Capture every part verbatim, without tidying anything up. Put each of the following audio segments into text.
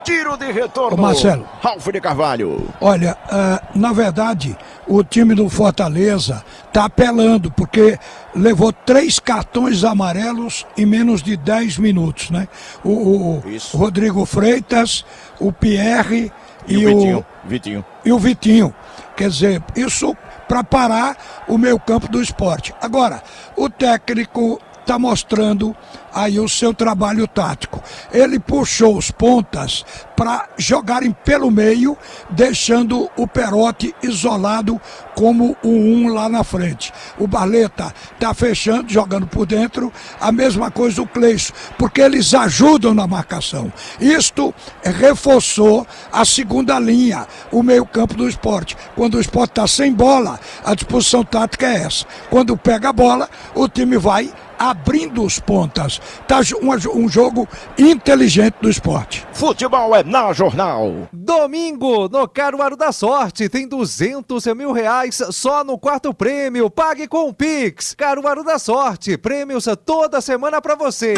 Tiro de retorno, Ô Marcelo, Ralf de Carvalho. Olha, uh, na verdade, o time do Fortaleza está apelando, porque levou três cartões amarelos em menos de dez minutos, né? O, o, o Rodrigo Freitas, o Pierre e, e, o, Vitinho, o, Vitinho. e o Vitinho. Quer dizer, isso para parar o meio campo do esporte. Agora, o técnico está mostrando aí o seu trabalho tático. Ele puxou os pontas para jogarem pelo meio, deixando o Perotti isolado como o um lá na frente. O Barleta está fechando, jogando por dentro, a mesma coisa o Cleison, porque eles ajudam na marcação. Isto reforçou a segunda linha, o meio campo do esporte. Quando o esporte está sem bola, a disposição tática é essa. Quando pega a bola, o time vai abrindo os pontas. Tá um, um jogo inteligente do esporte. Futebol é na Jornal. Domingo, no Caruaru da Sorte, tem duzentos mil reais só no quarto prêmio. Pague com o Pix. Caruaru da Sorte, prêmios toda semana pra você.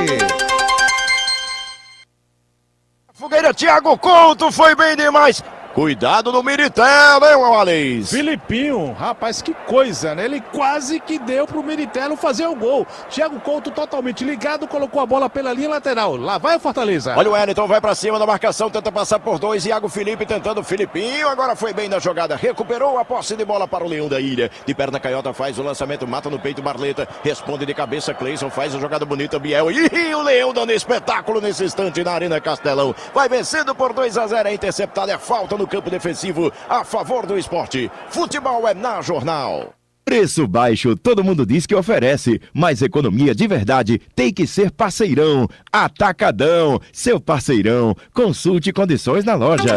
Fogueira, Thiago Couto foi bem demais. Cuidado no Miritelo, hein, Wallace? Filipinho, rapaz, que coisa, né? Ele quase que deu pro Miritelo fazer o gol. Thiago Couto totalmente ligado, colocou a bola pela linha lateral. Lá vai o Fortaleza. Olha o Wellington, vai pra cima da marcação, tenta passar por dois. Iago Felipe tentando o Filipinho, agora foi bem na jogada. Recuperou a posse de bola para o Leão da Ilha. De perna canhota faz o lançamento, mata no peito Barleta. Responde de cabeça, Cleison faz a jogada bonita, Biel. E o Leão dando espetáculo nesse instante na Arena Castelão. Vai vencendo por dois a zero, é interceptada, é falta no no campo defensivo a favor do esporte. Futebol é na Jornal. Preço baixo, todo mundo diz que oferece, mas economia de verdade tem que ser Parceirão. Atacadão, seu parceirão. Consulte condições na loja.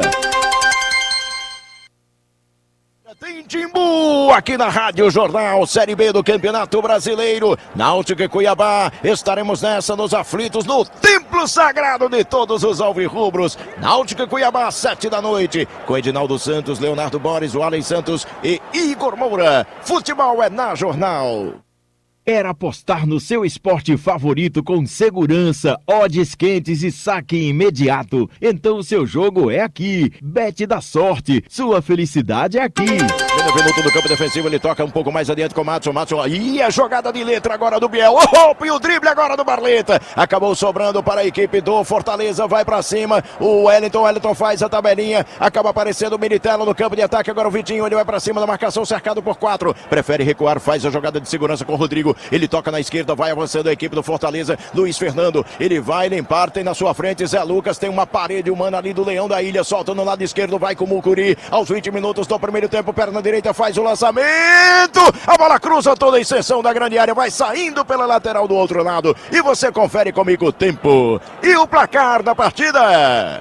Tem Timbu aqui na Rádio Jornal, Série B do Campeonato Brasileiro. Náutico e Cuiabá, estaremos nessa nos aflitos no Templo Sagrado de todos os alvirrubros. Náutico e Cuiabá, sete da noite, com Edinaldo Santos, Leonardo Borges, Wally Santos e Igor Moura. Futebol é na Jornal. Era apostar no seu esporte favorito com segurança, odds quentes e saque imediato. Então o seu jogo é aqui. Bet da Sorte. Sua felicidade é aqui. Minuto do campo defensivo, ele toca um pouco mais adiante com o Matson. Matson, e a jogada de letra agora do Biel. Oh, e o drible agora do Barleta. Acabou sobrando para a equipe do Fortaleza. Vai para cima. O Wellington, Wellington faz a tabelinha. Acaba aparecendo o Miritelo no campo de ataque. Agora o Vitinho, ele vai para cima da marcação, cercado por quatro. Prefere recuar, faz a jogada de segurança com o Rodrigo. Ele toca na esquerda, vai avançando a equipe do Fortaleza. Luiz Fernando, ele vai limpar, tem na sua frente Zé Lucas, tem uma parede humana ali do Leão da Ilha, solta no lado esquerdo, vai com o Mucuri. Aos vinte minutos do primeiro tempo, perna direita faz o lançamento. A bola cruza toda a extensão da grande área, vai saindo pela lateral do outro lado. E você confere comigo o tempo e o placar da partida.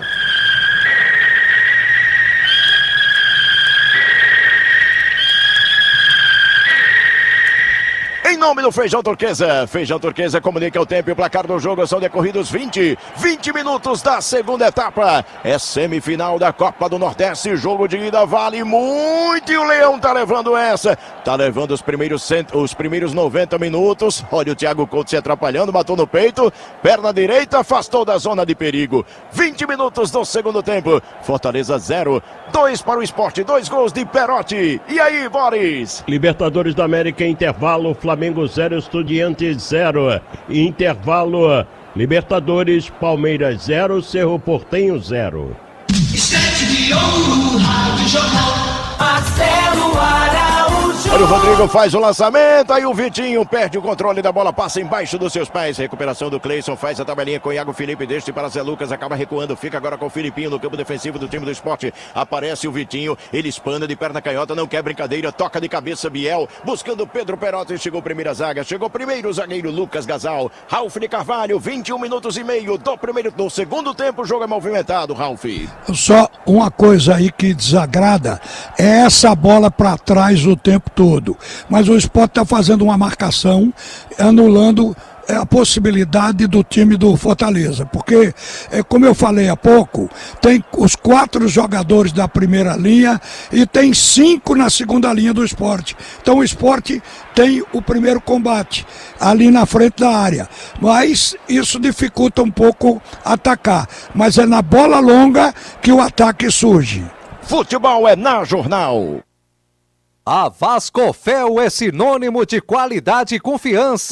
Em nome do Feijão Turquesa, Feijão Turquesa comunica o tempo e o placar do jogo. São decorridos vinte, vinte minutos da segunda etapa. É semifinal da Copa do Nordeste, jogo de ida vale muito e o Leão tá levando essa. Tá levando os primeiros, cent... os primeiros noventa minutos. Olha o Thiago Couto se atrapalhando, matou no peito, perna direita, afastou da zona de perigo. vinte minutos do segundo tempo, Fortaleza zero, dois para o Esporte, dois gols de Perotti. E aí, Boris? Libertadores da América, intervalo, Flamengo Flamengo zero, Estudiantes zero. Intervalo, Libertadores, Palmeiras zero, Cerro Porteño zero. Estante de ouro, Rádio Jornal, Marcelo Araújo. Olha o Rodrigo faz o lançamento, aí o Vitinho perde o controle da bola, passa embaixo dos seus pés. Recuperação do Cleison, faz a tabelinha com o Iago Felipe, deixa para Zé Lucas, acaba recuando, fica agora com o Filipinho no campo defensivo do time do Esporte. Aparece o Vitinho, ele espana de perna canhota, não quer brincadeira, toca de cabeça Biel, buscando Pedro Perotti, chegou primeira zaga, chegou primeiro o zagueiro Lucas Gasal. Ralf de Carvalho, vinte e um minutos e meio do primeiro, do segundo tempo, o jogo é movimentado, Ralf. Só uma coisa aí que desagrada é essa bola para trás o tempo todo. Mas o Sport está fazendo uma marcação, anulando é a possibilidade do time do Fortaleza, porque, é, como eu falei há pouco, tem os quatro jogadores da primeira linha e tem cinco na segunda linha do Sport. Então o Sport tem o primeiro combate ali na frente da área, mas isso dificulta um pouco atacar, mas é na bola longa que o ataque surge. Futebol é na Jornal. A Vascofel é sinônimo de qualidade e confiança.